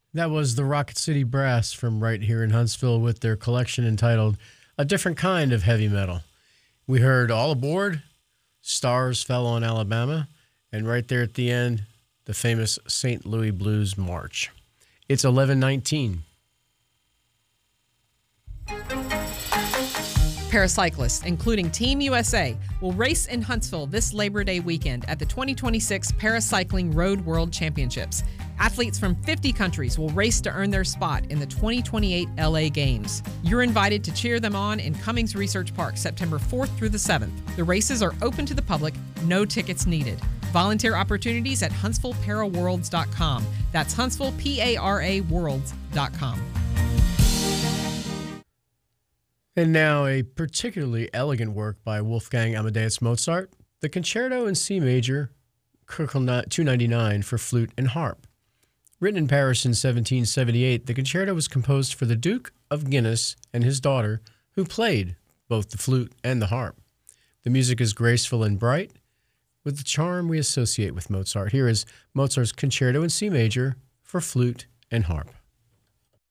That was the Rocket City Brass from right here in Huntsville with their collection entitled A Different Kind of Heavy Metal. We heard All Aboard, Stars Fell on Alabama, and right there at the end, the famous St. Louis Blues March. It's 11:19. Paracyclists, including Team USA, will race in Huntsville this Labor Day weekend at the 2026 Paracycling Road World Championships. Athletes from 50 countries will race to earn their spot in the 2028 LA Games. You're invited to cheer them on in Cummings Research Park September 4th through the 7th. The races are open to the public, no tickets needed. Volunteer opportunities at HuntsvilleParaWorlds.com. That's HuntsvilleParaWorlds.com. And now a particularly elegant work by Wolfgang Amadeus Mozart, the Concerto in C Major, Köchel 299 for flute and harp. Written in Paris in 1778, the concerto was composed for the Duke of Guinness and his daughter, who played both the flute and the harp. The music is graceful and bright, with the charm we associate with Mozart. Here is Mozart's Concerto in C Major for flute and harp.